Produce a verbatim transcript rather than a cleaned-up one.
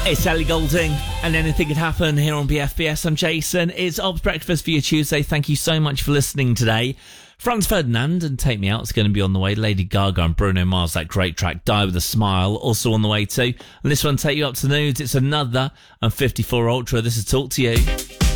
It's Ellie Goulding, and anything could happen here on B F B S. I'm Jason. It's Ob's Breakfast for your Tuesday. Thank you so much for listening today. Franz Ferdinand and Take Me Out is going to be on the way. Lady Gaga and Bruno Mars, that great track, Die With A Smile, also on the way too. And this one, Take You Up to the Nudes. It's another and fifty-four Ultra. This is Talk To You.